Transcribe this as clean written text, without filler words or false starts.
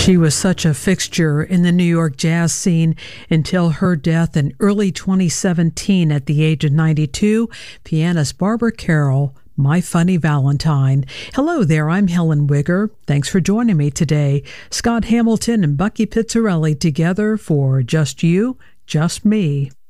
She was such a fixture in the New York jazz scene until her death in early 2017 at the age of 92. Pianist Barbara Carroll, My Funny Valentine. Hello there, I'm Helen Wigger. Thanks for joining me today. Scott Hamilton and Bucky Pizzarelli together for Just You, Just Me.